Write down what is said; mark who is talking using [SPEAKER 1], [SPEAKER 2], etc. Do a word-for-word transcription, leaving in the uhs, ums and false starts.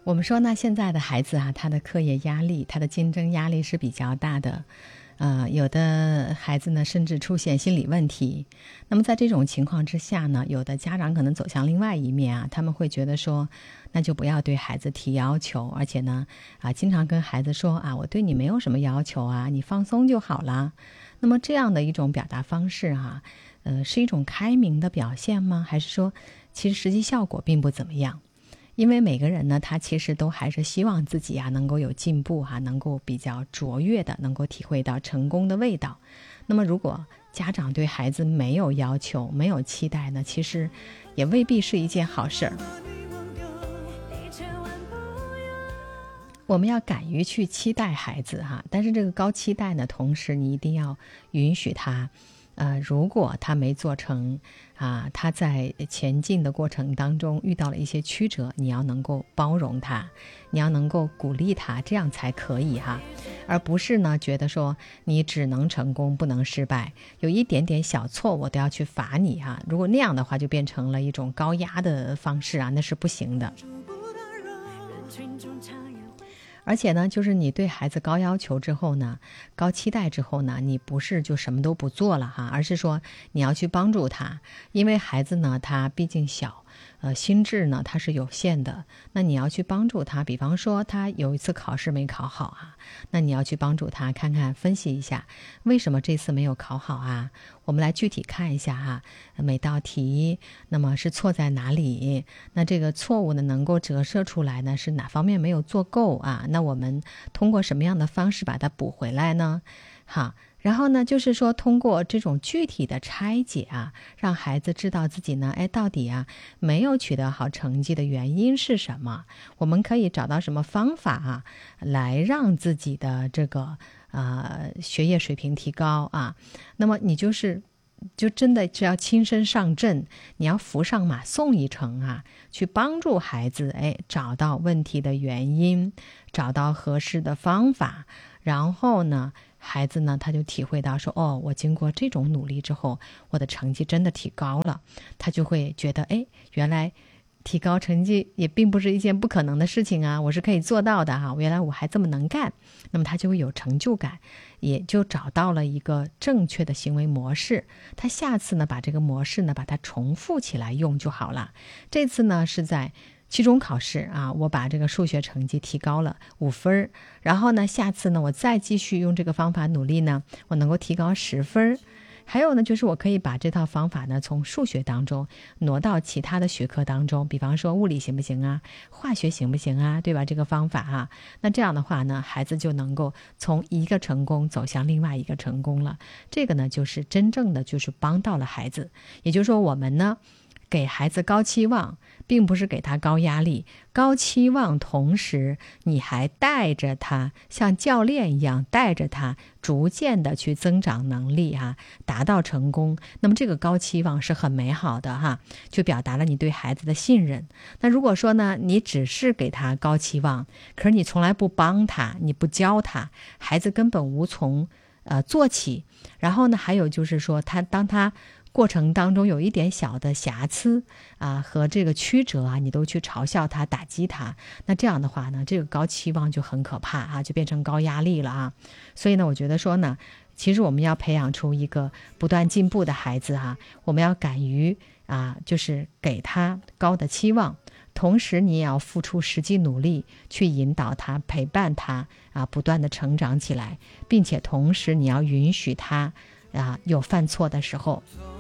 [SPEAKER 1] 我们说呢，现在的孩子啊，他的课业压力，他的竞争压力是比较大的。呃，有的孩子呢，甚至出现心理问题。那么在这种情况之下呢，有的家长可能走向另外一面啊，他们会觉得说，那就不要对孩子提要求，而且呢，啊，经常跟孩子说啊，我对你没有什么要求啊，你放松就好啦。那么这样的一种表达方式啊，呃，是一种开明的表现吗？还是说，其实实际效果并不怎么样？因为每个人呢，他其实都还是希望自己啊能够有进步哈、啊，能够比较卓越的，能够体会到成功的味道。那么如果家长对孩子没有要求、没有期待呢，其实也未必是一件好事儿。我们要敢于去期待孩子哈、啊，但是这个高期待呢，同时你一定要允许他。呃，如果他没做成啊，他在前进的过程当中遇到了一些曲折，你要能够包容他，你要能够鼓励他，这样才可以哈，而不是呢觉得说你只能成功不能失败，有一点点小错我都要去罚你哈。如果那样的话，就变成了一种高压的方式啊，那是不行的。而且呢，就是你对孩子高要求之后呢，高期待之后呢，你不是就什么都不做了哈，而是说你要去帮助他，因为孩子呢，他毕竟小，呃，心智呢它是有限的，那你要去帮助他，比方说他有一次考试没考好啊，那你要去帮助他，看看分析一下为什么这次没有考好啊，我们来具体看一下哈、啊，每道题那么是错在哪里，那这个错误呢能够折射出来呢是哪方面没有做够啊，那我们通过什么样的方式把它补回来呢？好，然后呢，就是说通过这种具体的拆解啊，让孩子知道自己呢，哎，到底啊没有取得好成绩的原因是什么？我们可以找到什么方法啊，来让自己的这个呃学业水平提高啊？那么你就是就真的是要亲身上阵，你要扶上马送一程啊，去帮助孩子哎找到问题的原因，找到合适的方法，然后呢孩子呢他就体会到说，哦，我经过这种努力之后，我的成绩真的提高了，他就会觉得哎，原来提高成绩也并不是一件不可能的事情啊，我是可以做到的哈，原来我还这么能干，那么他就会有成就感，也就找到了一个正确的行为模式，他下次呢把这个模式呢把它重复起来用就好了。这次呢是在期中考试啊，我把这个数学成绩提高了五分，然后呢下次呢我再继续用这个方法努力呢，我能够提高十分。还有呢，就是我可以把这套方法呢从数学当中挪到其他的学科当中，比方说物理行不行啊，化学行不行啊，对吧？这个方法啊，那这样的话呢，孩子就能够从一个成功走向另外一个成功了。这个呢，就是真正的就是帮到了孩子。也就是说，我们呢给孩子高期望，并不是给他高压力，高期望同时你还带着他像教练一样带着他逐渐的去增长能力啊，达到成功。那么这个高期望是很美好的哈，就表达了你对孩子的信任。那如果说呢，你只是给他高期望，可是你从来不帮他，你不教他，孩子根本无从呃做起。然后呢，还有就是说他当他过程当中有一点小的瑕疵啊和这个曲折啊，你都去嘲笑他打击他，那这样的话呢，这个高期望就很可怕啊，就变成高压力了啊。所以呢，我觉得说呢，其实我们要培养出一个不断进步的孩子啊，我们要敢于啊，就是给他高的期望，同时你也要付出实际努力去引导他陪伴他啊，不断的成长起来，并且同时你要允许他啊有犯错的时候。